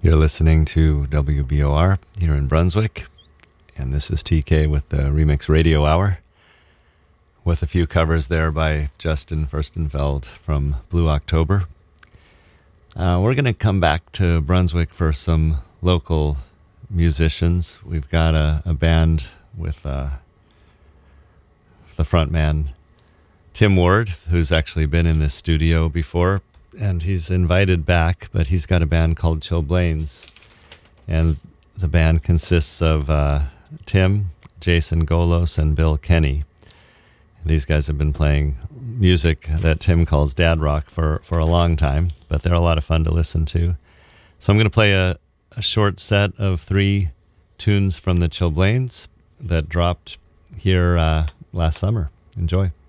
You're listening to WBOR here in Brunswick, and this is TK with the Remix Radio Hour, with a few covers there by Justin Furstenfeld from Blue October. We're going to come back to Brunswick for some local musicians. We've got a band with the frontman, Tim Ward, who's actually been in this studio before, and he's invited back, but he's got a band called Chilblains, and the band consists of Tim, Jason Golos, and Bill Kenny. These guys have been playing music that Tim calls dad rock for a long time, but they're a lot of fun to listen to. So I'm going to play a short set of 3 tunes from the Chilblains that dropped here last summer. Enjoy.